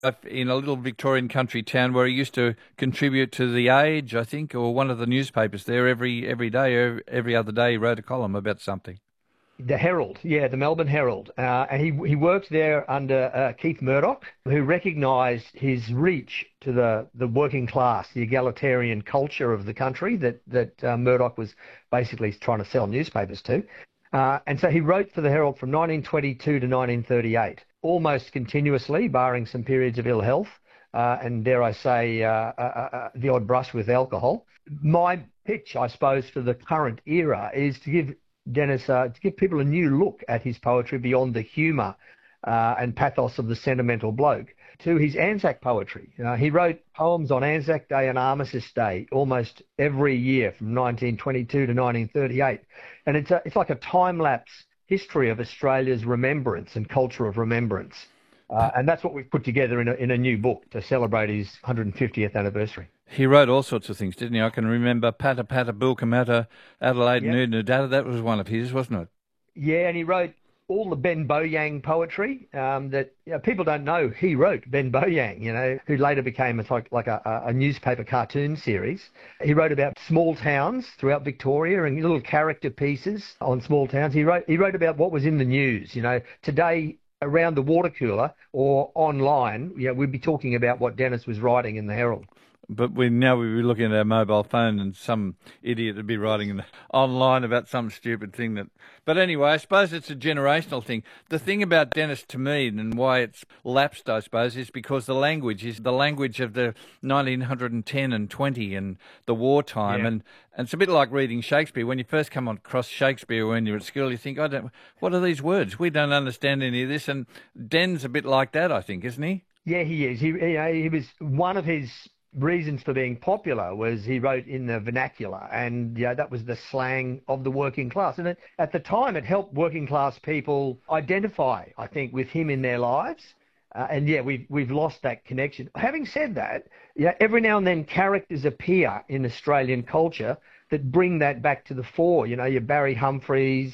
in a little Victorian country town where he used to contribute to The Age, I think, or one of the newspapers there every day, every other day he wrote a column about something. The Herald, yeah, the Melbourne Herald. And he worked there under Keith Murdoch, who recognised his reach to the working class, the egalitarian culture of the country that Murdoch was basically trying to sell newspapers to. And so he wrote for the Herald from 1922 to 1938, almost continuously, barring some periods of ill health and, dare I say, the odd brush with alcohol. My pitch, I suppose, for the current era is to give Denis, to give people a new look at his poetry beyond the humour and pathos of the sentimental bloke to his Anzac poetry. He wrote poems on Anzac Day and Armistice Day almost every year from 1922 to 1938. And it's like a time-lapse history of Australia's remembrance and culture of remembrance. And that's what we've put together in a new book to celebrate his 150th anniversary. He wrote all sorts of things, didn't he? I can remember Pata Pata Bulkamata, Adelaide Yep. Nudata. That was one of his, wasn't it? Yeah, and he wrote all the Ben Boyang poetry that people don't know. He wrote Ben Boyang, who later became like a newspaper cartoon series. He wrote about small towns throughout Victoria and little character pieces on small towns. He wrote about what was in the news. Today around the water cooler or online, we'd be talking about what Denis was writing in the Herald. But we'd be looking at our mobile phone and some idiot would be writing online about some stupid thing that... But anyway, I suppose it's a generational thing. The thing about Denis to me and why it's lapsed, I suppose, is because the language is the language of the 1910 and 20 and the wartime. Yeah. And it's a bit like reading Shakespeare. When you first come across Shakespeare when you're at school, you think, what are these words? We don't understand any of this. And Den's a bit like that, I think, isn't he? Yeah, he is. He was one of his reasons for being popular was he wrote in the vernacular, and that was the slang of the working class. And at the time, it helped working class people identify, I think, with him in their lives. And we've lost that connection. Having said that, every now and then characters appear in Australian culture that bring that back to the fore. Your Barry Humphries,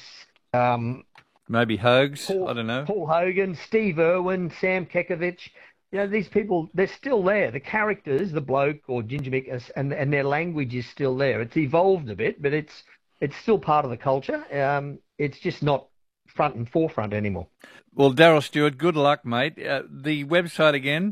maybe Hoax, I don't know. Paul Hogan, Steve Irwin, Sam Kekovich. These people, they're still there. The characters, the bloke or Ginger Mick, and their language is still there. It's evolved a bit, but it's still part of the culture. It's just not front and forefront anymore. Well, Daryl Stewart, good luck, mate. The website again?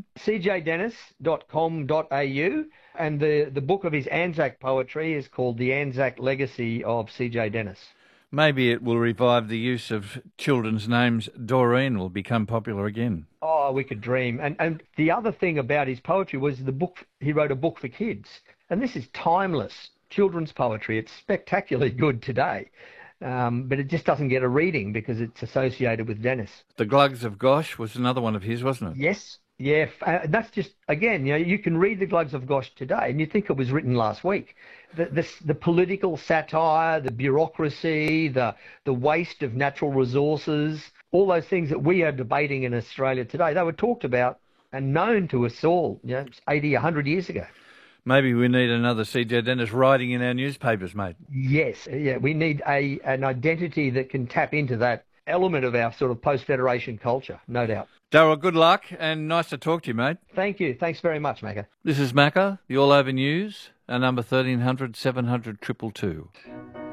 cjdennis.com.au, and the book of his Anzac poetry is called The Anzac Legacy of CJ Denis. Maybe it will revive the use of children's names. Doreen will become popular again. Oh, we could dream. And the other thing about his poetry was he wrote a book for kids. And this is timeless children's poetry. It's spectacularly good today. But it just doesn't get a reading because it's associated with Denis. The Glugs of Gosh was another one of his, wasn't it? Yes. Yeah, that's just, again, you can read the Glugs of Gosh today and you think it was written last week. The political satire, the bureaucracy, the waste of natural resources, all those things that we are debating in Australia today, they were talked about and known to us all 80, 100 years ago. Maybe we need another CJ Denis writing in our newspapers, mate. Yes, we need an identity that can tap into that element of our sort of post-Federation culture, no doubt. Daryl, good luck and nice to talk to you, mate. Thank you. Thanks very much, Macca. This is Macca, the All Over News, our number 1300 700 222.